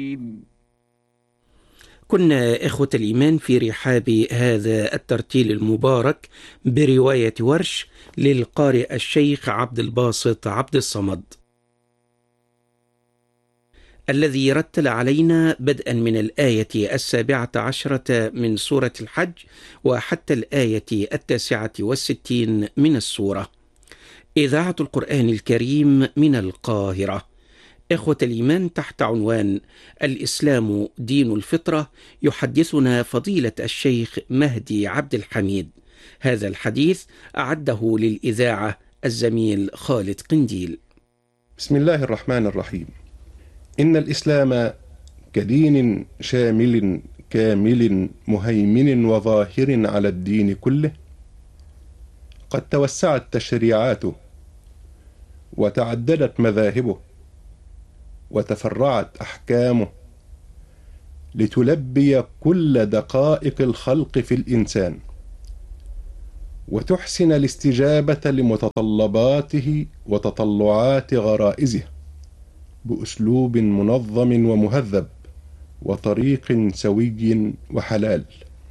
كنا إخوة الإيمان في رحاب هذا الترتيل المبارك برواية ورش للقارئ الشيخ عبد الباسط عبد الصمد، الذي رتل علينا بدءا من الآية 17 من سورة الحج وحتى الآية 69 من السورة. إذاعة القرآن الكريم من القاهرة. إخوة الإيمان، تحت عنوان الإسلام دين الفطرة، يحدثنا فضيلة الشيخ مهدي عبد الحميد. هذا الحديث أعده للإذاعة الزميل خالد قنديل. بسم الله الرحمن الرحيم. إن الإسلام كدين شامل كامل مهيمن وظاهر على الدين كله قد توسعت تشريعاته وتعددت مذاهبه وتفرعت أحكامه لتلبي كل دقائق الخلق في الإنسان وتحسن الاستجابة لمتطلباته وتطلعات غرائزه بأسلوب منظم ومهذب وطريق سوي وحلال.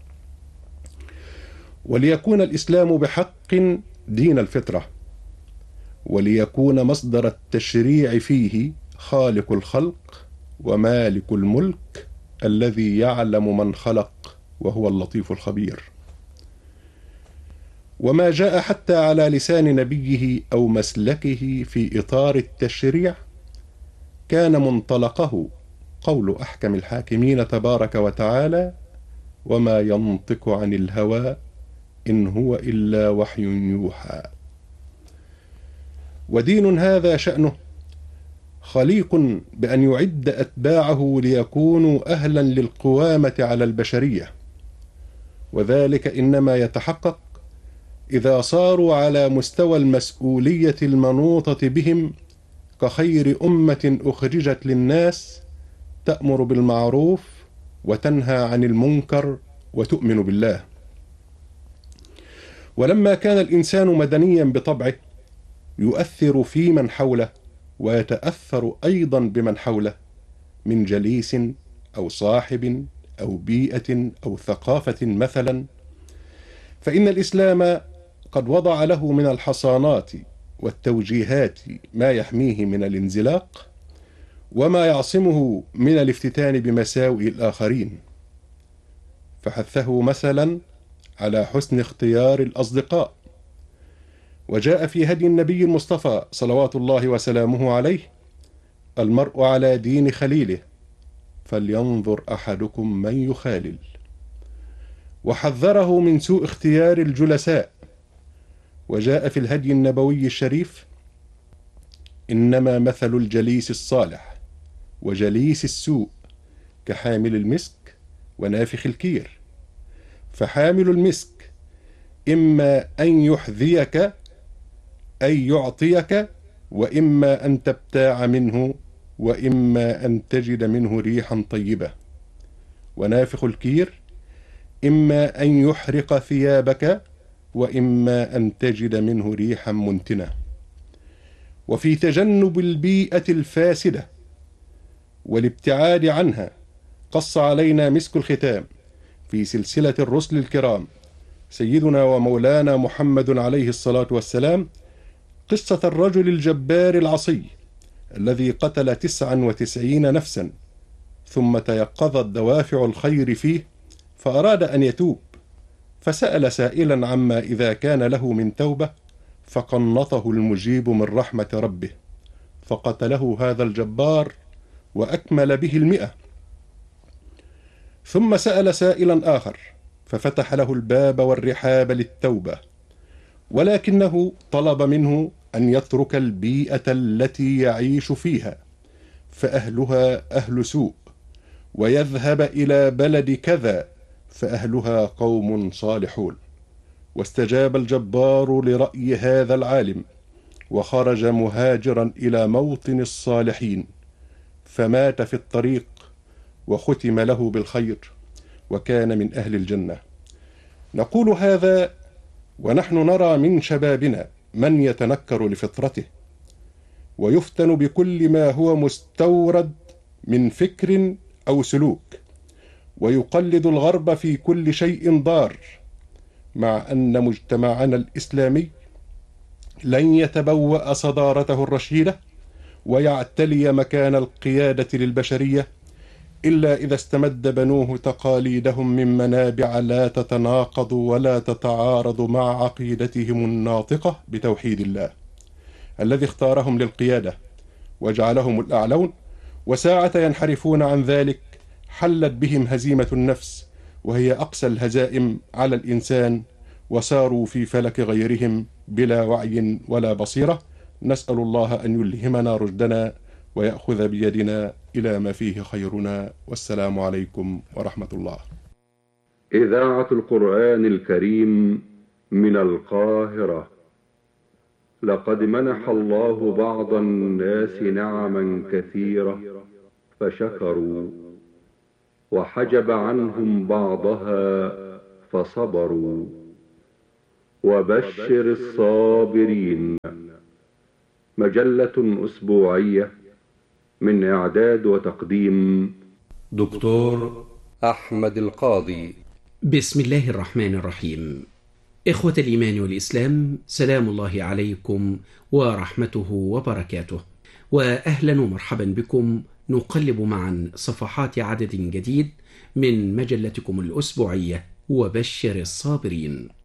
وليكون الإسلام بحق دين الفطرة، وليكون مصدر التشريع فيه خالق الخلق ومالك الملك الذي يعلم من خلق وهو اللطيف الخبير. وما جاء حتى على لسان نبيه أو مسلكه في إطار التشريع كان منطلقه قول أحكم الحاكمين تبارك وتعالى: وما ينطق عن الهوى إن هو إلا وحي يوحى. ودين هذا شأنه خليق بأن يعد أتباعه ليكونوا أهلا للقوامة على البشرية، وذلك إنما يتحقق إذا صاروا على مستوى المسؤولية المنوطة بهم كخير أمة أخرجت للناس تأمر بالمعروف وتنهى عن المنكر وتؤمن بالله. ولما كان الإنسان مدنيا بطبعه يؤثر في من حوله ويتأثر أيضا بمن حوله من جليس أو صاحب أو بيئة أو ثقافة مثلا، فإن الإسلام قد وضع له من الحصانات والتوجيهات ما يحميه من الانزلاق وما يعصمه من الافتتان بمساوئ الآخرين، فحثه مثلا على حسن اختيار الأصدقاء. وجاء في هدي النبي المصطفى صلوات الله وسلامه عليه: المرء على دين خليله فلينظر أحدكم من يخالل. وحذره من سوء اختيار الجلساء. وجاء في الهدي النبوي الشريف: إنما مثل الجليس الصالح وجليس السوء كحامل المسك ونافخ الكير، فحامل المسك إما أن يحذيك أي يعطيك، وإما أن تبتاع منه، وإما أن تجد منه ريحا طيبة. ونافخ الكير إما أن يحرق ثيابك، وإما أن تجد منه ريحا منتنة. وفي تجنب البيئة الفاسدة والابتعاد عنها قص علينا مسك الختام في سلسلة الرسل الكرام سيدنا ومولانا محمد عليه الصلاة والسلام قصة الرجل الجبار العصي الذي قتل 99 نفسا، ثم تيقظت دوافع الخير فيه فأراد أن يتوب، فسأل سائلا عما إذا كان له من توبة، فقنطه المجيب من رحمة ربه فقتله هذا الجبار وأكمل به 100. ثم سأل سائلا آخر ففتح له الباب والرحاب للتوبة، ولكنه طلب منه أن يترك البيئة التي يعيش فيها فأهلها أهل سوء، ويذهب إلى بلد كذا فأهلها قوم صالحون. واستجاب الجبار لرأي هذا العالم وخرج مهاجرا إلى موطن الصالحين، فمات في الطريق وختم له بالخير وكان من أهل الجنة. نقول هذا ونحن نرى من شبابنا من يتنكر لفطرته ويفتن بكل ما هو مستورد من فكر أو سلوك، ويقلد الغرب في كل شيء ضار، مع أن مجتمعنا الإسلامي لن يتبوأ صدارته الرشيدة ويعتلي مكان القيادة للبشرية إلا إذا استمد بنوه تقاليدهم من منابع لا تتناقض ولا تتعارض مع عقيدتهم الناطقة بتوحيد الله الذي اختارهم للقيادة وجعلهم الأعلون، وساعة ينحرفون عن ذلك حلت بهم هزيمة النفس، وهي أقسى الهزائم على الإنسان، وساروا في فلك غيرهم بلا وعي ولا بصيرة. نسأل الله أن يلهمنا رشدنا ويأخذ بيدنا إلى ما فيه خيرنا، والسلام عليكم ورحمة الله. إذاعة القرآن الكريم من القاهرة. لقد منح الله بعض الناس نعما كثيرة فشكروا، وحجب عنهم بعضها فصبروا. وبشر الصابرين. مجلة أسبوعية من إعداد وتقديم دكتور أحمد القاضي. بسم الله الرحمن الرحيم. إخوة الإيمان والإسلام، سلام الله عليكم ورحمته وبركاته، وأهلا ومرحبا بكم. نقلب معا صفحات عدد جديد من مجلتكم الأسبوعية وبشر الصابرين.